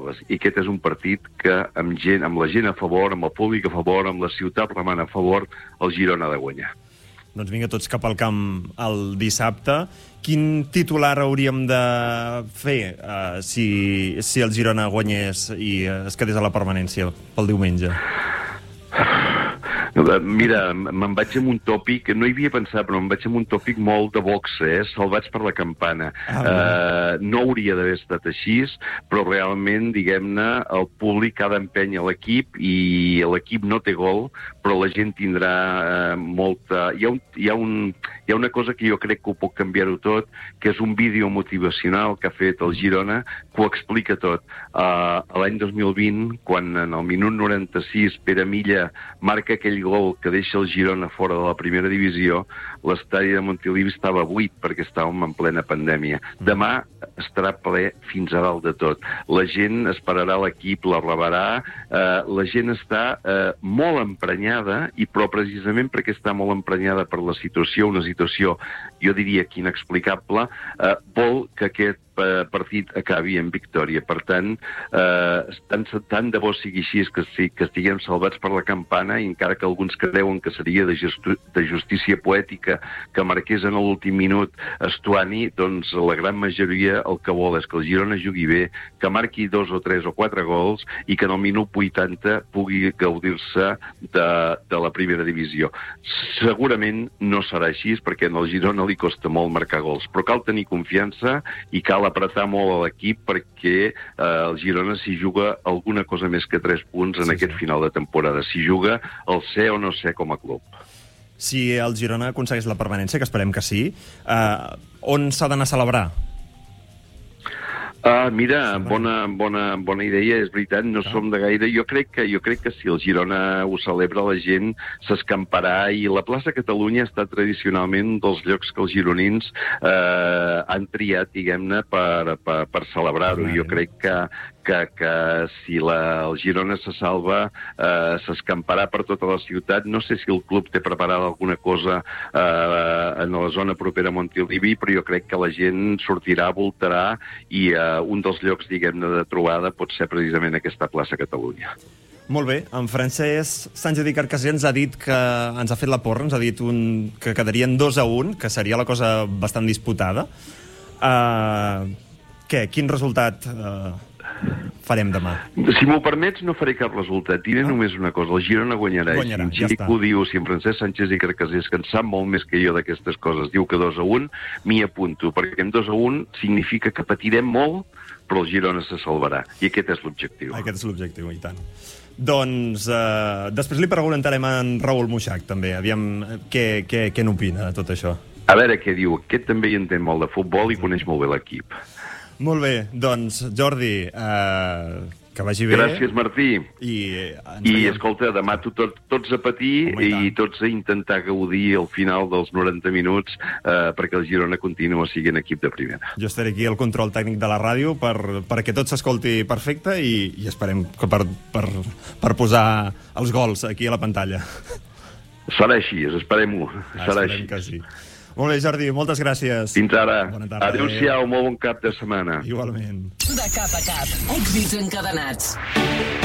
I aquest és un partit que amb la gent a favor, amb el públic a favor, amb la ciutat remant a favor, el Girona ha de guanyar. Doncs vinga, tots cap al camp el dissabte. Quin titular hauríem de fer si el Girona guanyés i es quedés a la permanència pel diumenge? Mira, me'n vaig amb un tòpic, no hi havia pensat, però me'n vaig amb un tòpic molt de boxe, salvats per la campana. No hauria d'haver estat així, però realment, diguem-ne, el públic ha d'empènyer l'equip i l'equip no té gol, però la gent tindrà molta... Hi ha una cosa que jo crec que ho puc canviar-ho tot, que és un vídeo motivacional que ha fet el Girona, que ho explica tot. L'any 2020, quan en el minut 96 Pere Milla marca aquell gol que deixa el Girona fora de la primera divisió, l'estadi de Montilivi estava buit perquè estàvem en plena pandèmia. Demà estarà ple fins a dalt de tot. La gent esperarà l'equip, la rebarà, la gent està molt emprenyada, però precisament perquè està molt emprenyada per la situació, una situació, jo diria que inexplicable, vol que aquest partit acabi en victòria. Per tant, tant de bo sigui així que estiguem salvats per la campana, i encara que alguns creuen que seria de justícia poètica que marqués en l'últim minut Estuani, doncs la gran majoria el que vol és que el Girona jugui bé, que marqui 2 o 3 o 4 gols i que en el minut 80 pugui gaudir-se de la primera divisió. Segurament no serà així, perquè al Girona li costa molt marcar gols, però cal tenir confiança i cal apretar molt a l'equip perquè el Girona s'hi juga alguna cosa més que 3 punts en aquest final de temporada. S'hi juga el ser o no ser com a club. Si el Girona aconsegueix la permanència, que esperem que sí, on s'ha d'anar a celebrar? Mira, bona idea, és veritat, no som de gaire. Jo crec que si el Girona ho celebra, la gent s'escamparà, i la plaça Catalunya ha estat tradicionalment dels llocs que els gironins han triat, diguem-ne, per celebrar-ho. Jo crec que si el Girona se salva, s'escamparà per tota la ciutat. No sé si el club té preparada alguna cosa en la zona propera a Montilivi, però jo crec que la gent sortirà, voltarà, i un dels llocs, diguem-ne, de trobada pot ser precisament aquesta plaça Catalunya. Molt bé. En Francesc Sánchez i Carcassé ens ha dit que ens ha fet la porra, ens ha dit que quedarien 2-1, que seria la cosa bastant disputada. Quin resultat farem demà? Si m'ho permets, no faré cap resultat. Diré només una cosa. El Girona guanyarà. Ja està. Si en Francesc Sánchez i Carcassés, que en sap molt més que jo d'aquestes coses, diu que 2-1, m'hi apunto, perquè en 2-1 significa que patirem molt, però el Girona se salvarà. I aquest és l'objectiu. Aquest és l'objectiu, i tant. Doncs després li preguntarem a en Raül Muixach, també. Aviam què n'opina de tot això. A veure què diu. Aquest també hi entén molt de futbol i coneix molt bé l'equip. Molt bé, doncs, Jordi, que vagi bé. Gràcies, Martí. I escolta, demà tots a patir i tots a intentar gaudir al final dels 90 minuts perquè el Girona continua sent equip de primera. Jo estaré aquí al control tècnic de la ràdio perquè tot s'escolti perfecte i esperem que per posar els gols aquí a la pantalla. Serà així, esperem-ho. Serà així. Que sí. Molt bé, Jordi, moltes gràcies. Fins ara. Adéu-siau, molt bon cap de setmana. Igualment. De cap a cap, èxits encadenats.